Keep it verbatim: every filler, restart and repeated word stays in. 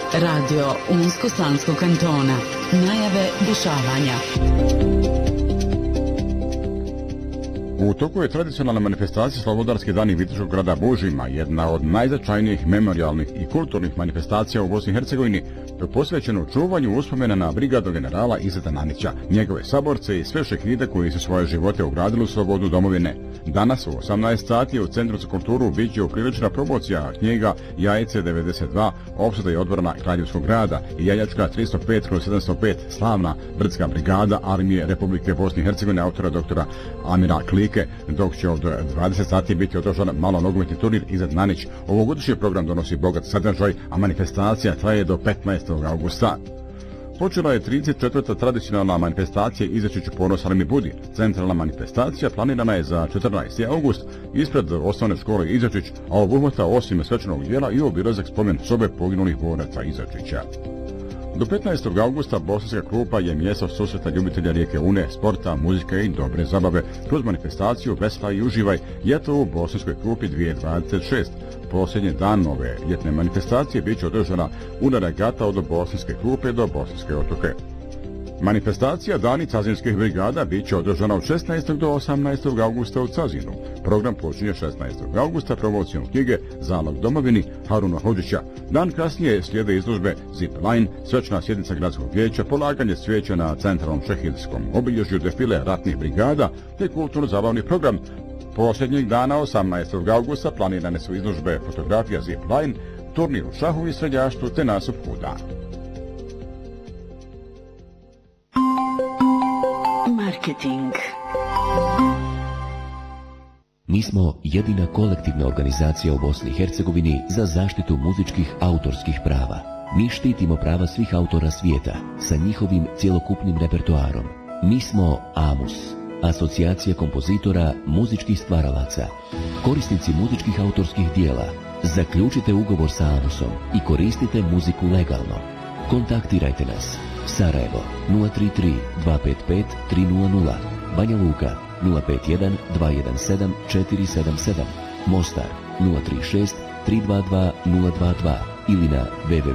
Radio Unsko-Sanskog kantona. Najave dešavanja. U toku je tradicionalna manifestacija Slobodarski dani Viteškog grada Bužima, jedna od najznačajnijih memorijalnih i kulturnih manifestacija u Bosni i Hercegovini, posvećeno čuvanju uspomena na brigadnog generala Izeta Nanića, njegove saborce i sve šehide koji su svoje živote ugradili u slobodu domovine. Danas u osamnaest sati u Centru za kulturu bit će upriličena promocija knjiga Jajice devedeset dva, opsada i odbrana Kraljevskog grada i Jajačka tristo pet kroz sedamsto pet, slavna brdska brigada Armije Republike Bosne i Hercegovine autora doktora Amira Klike, dok će od dvadeset sati biti održan malo nogometni turnir Izet Nanić. Ovogodišnji program donosi bogat sadržaj, a manifestacija traje do petnaestog augusta. Počela je trideset četvrta tradicionalna manifestacija Izačiću ponos Alemi Budi. Centralna manifestacija planirana je za četrnaesti august ispred osnovne škole Izačić, a obuhvata osim svečanog dijela i obilazak spomen sobe poginulih boraca Izačića. Do petnaestog augusta Bosanska Krupa je mjesto susreta ljubitelja rijeke Une, sporta, muzike i dobre zabave. Kroz manifestaciju Veslaj i uživaj ljeto u Bosanskoj Krupi dvije tisuće dvadeset šest. Posljednji dan ove ljetne manifestacije bit će održana una regata od Bosanske Krupe do Bosanske Otoke. Manifestacija Dani Cazinskih brigada bit će održana od šesnaestog do osamnaestog augusta u Cazinu. Program počinje šesnaestog augusta promocijom knjige Zalog domovini Haruna Hodžića. Dan kasnije slijede izložbe Zip Line, svečana sjednica gradskog vijeća, polaganje cvijeća na centralnom šehidskom obilježju, defile ratnih brigada te kulturno-zabavni program. Posljednjeg dana osamnaestog augusta planirane su izložbe fotografija Zip Line, turnir u šahu i streljaštvu te nasup kuda. Marketing. Mi smo jedina kolektivna organizacija u Bosni i Hercegovini za zaštitu muzičkih autorskih prava. Mi štitimo prava svih autora svijeta sa njihovim cjelokupnim repertoarom. Mi smo AMUS, Asocijacija kompozitora muzičkih stvaralaca. Korisnici muzičkih autorskih dijela, zaključite ugovor sa AMUSom i koristite muziku legalno. Kontaktirajte nas. Sarajevo nula tri tri dva pet pet tri nula nula, Banja Luka nula pet jedan dva jedan sedam četiri sedam sedam, Mostar nula tri šest tri dva dva nula dva dva ili na w w w